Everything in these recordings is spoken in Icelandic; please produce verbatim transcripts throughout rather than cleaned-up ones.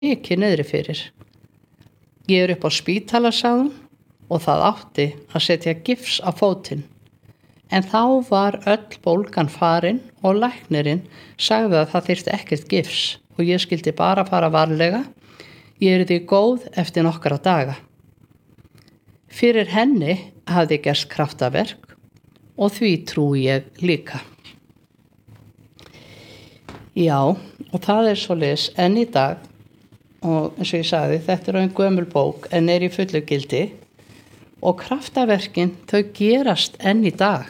ekki niðri fyrir. Ég er upp á spítala, sagði hún, og það átti að setja gifs á fótinn. En þá var öll bólgan farin og læknirinn sagði að það þyrfti ekkert gifs og ég skildi bara fara varlega. Ég er því góð eftir nokkra daga. Fyrir henni hafði gerst kraftaverk og því trúi ég líka. Já, og það er svoleiðis enn í dag, og eins og ég sagði, þetta er ein gömul bók en er í fullu gildi, og kraftaverkin þau gerast enn í dag.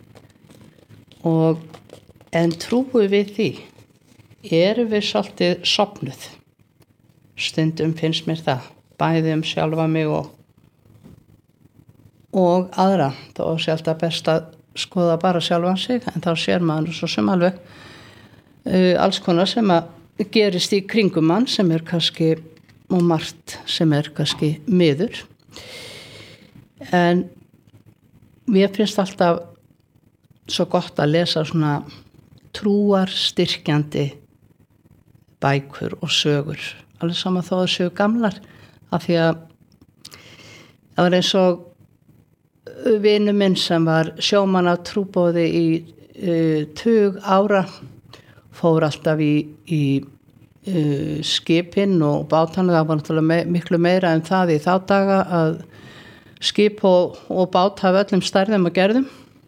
Og en trúi við því, erum við svolítið sofnuð. Stundum finnst mér það, bæði um sjálfa mig og, og aðra. Þá er sjálft að best að skoða bara sjálfan sig, en þá sér maður svo sem alveg uh, alls konar sem að gerist í kringum mann sem er kannski, og margt sem er kannski miður. En mér finnst alltaf svo gott að lesa svona trúar styrkjandi bækur og sögur, alveg sama þó að séu gamlar, af því að það var eins og vinur minn sem var sjómanna trúboði í uh, tug ára, fór alltaf í, í uh, skipin og bátana. Það var náttúrulega me- miklu meira en það í þá daga að skip og, og bát hafa öllum stærðum og gerðum,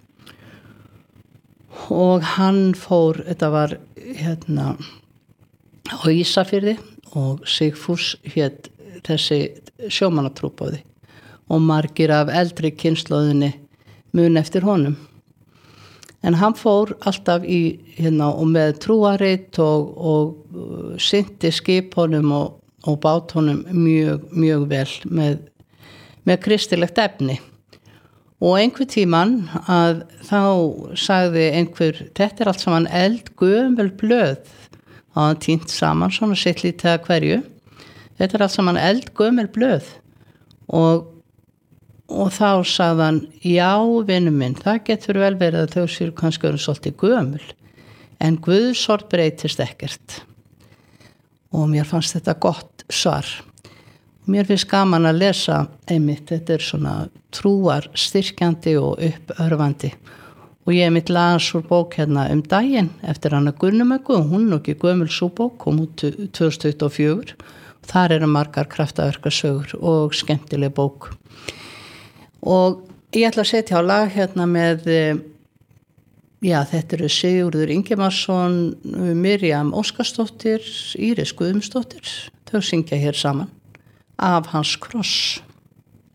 og hann fór, þetta var hérna á Ísafirði, og Sigfús hét þessi sjómannatrúboði, og margir af eldri kynslóðinni mun eftir honum. En hann fór alltaf í hérna og með trúarit og, og synti skipunum og, og bátunum mjög, mjög vel með með kristilegt efni. Og einhver tíman að þá sagði einhver, þetta er allt saman eldgömul blöð, og hann týnt saman svona sitt lítið að hverju. Þetta er allt saman eldgömul blöð, og, og þá sagði hann, já, vinur minn, það getur vel verið að þau séu kannski eru svolítið gömul, en Guðsorð breytist ekkert. Og mér fannst þetta gott svar. Mér finnst gaman að lesa einmitt, þetta er svona trúar styrkjandi og uppörvandi. Og ég einmitt las úr bók hérna um daginn eftir hana Gunnumöggu, og hún er ekki gömul sú bók, kom út tvö þúsund tuttugu og fjögur. Þar eru margar kraftaverkasögur og skemmtileg bók. Og ég ætla að setja á lag hérna með, já, þetta eru Sigurður Ingimarsson, Miriam Óskarsdóttir, Íris Guðmundsdóttir. Þau syngja hér saman. Af hans kross.